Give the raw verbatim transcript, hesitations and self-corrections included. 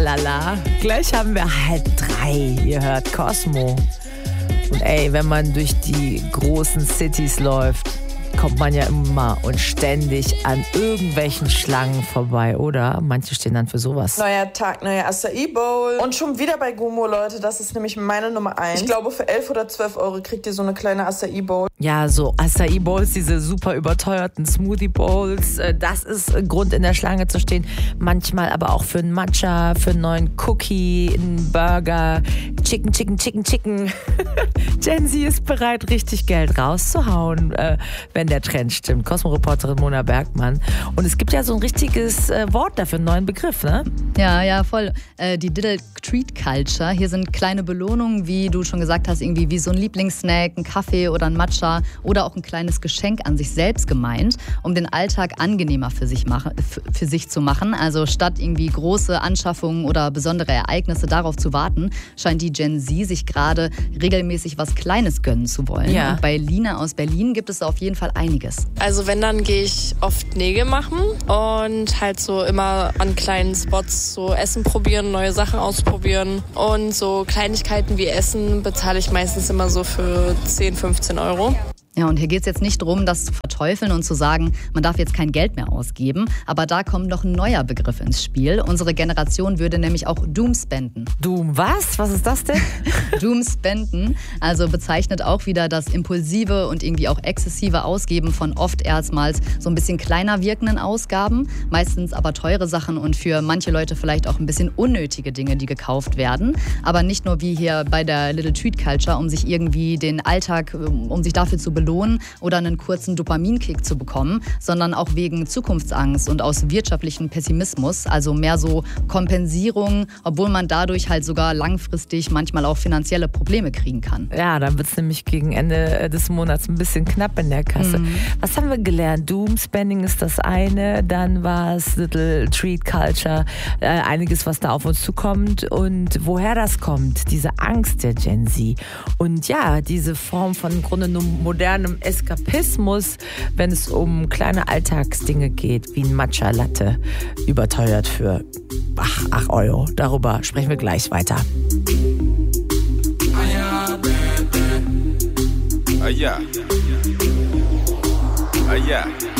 Tralala. Gleich haben wir halb drei. Ihr hört Cosmo. Und ey, wenn man durch die großen Cities läuft, kommt man ja immer und ständig an irgendwelchen Schlangen vorbei, oder? Manche stehen dann für sowas. Neuer Tag, neuer Acai Bowl. Und schon wieder bei Gumo, Leute. Das ist nämlich meine Nummer eins. Ich glaube, für elf oder zwölf Euro kriegt ihr so eine kleine Acai Bowl. Ja, so Acai Bowls, diese super überteuerten Smoothie Bowls. Das ist ein Grund, in der Schlange zu stehen. Manchmal aber auch für einen Matcha, für einen neuen Cookie, einen Burger. Chicken, Chicken, Chicken, Chicken. Gen Z ist bereit, richtig Geld rauszuhauen, äh, wenn der Trend stimmt. Cosmo-Reporterin Mona Bergmann. Und es gibt ja so ein richtiges äh, Wort dafür, einen neuen Begriff, ne? Ja, ja, voll. Äh, die Little Treat Culture. Hier sind kleine Belohnungen, wie du schon gesagt hast, irgendwie wie so ein Lieblingssnack, ein Kaffee oder ein Matcha oder auch ein kleines Geschenk an sich selbst gemeint, um den Alltag angenehmer für sich, machen, für sich zu machen. Also statt irgendwie große Anschaffungen oder besondere Ereignisse darauf zu warten, scheint die Gen Z sich gerade regelmäßig was Kleines gönnen zu wollen. Ja. Und bei Lina aus Berlin gibt es auf jeden Fall einiges. Also wenn, dann gehe ich oft Nägel machen und halt so immer an kleinen Spots so Essen probieren, neue Sachen ausprobieren. Und so Kleinigkeiten wie Essen bezahle ich meistens immer so für zehn, fünfzehn Euro. Ja, und hier geht es jetzt nicht darum, das zu verteufeln und zu sagen, man darf jetzt kein Geld mehr ausgeben. Aber da kommt noch ein neuer Begriff ins Spiel. Unsere Generation würde nämlich auch Doom spenden. Doom was? Was ist das denn? Doom spenden, also bezeichnet auch wieder das impulsive und irgendwie auch exzessive Ausgeben von oft erstmals so ein bisschen kleiner wirkenden Ausgaben. Meistens aber teure Sachen und für manche Leute vielleicht auch ein bisschen unnötige Dinge, die gekauft werden. Aber nicht nur wie hier bei der Little Treat Culture, um sich irgendwie den Alltag, um sich dafür zu belohnen oder einen kurzen Dopaminkick zu bekommen, sondern auch wegen Zukunftsangst und aus wirtschaftlichem Pessimismus, also mehr so Kompensierung, obwohl man dadurch halt sogar langfristig manchmal auch finanzielle Probleme kriegen kann. Ja, dann wird es nämlich gegen Ende des Monats ein bisschen knapp in der Kasse. Mhm. Was haben wir gelernt? Doom Spending ist das eine, dann war es Little Treat Culture, äh, einiges, was da auf uns zukommt und woher das kommt, diese Angst der Gen Z und ja, diese Form von im Grunde modernen Eskapismus, wenn es um kleine Alltagsdinge geht, wie ein Matcha Latte, überteuert für acht Euro. Darüber sprechen wir gleich weiter. Ah ja. Ah ja.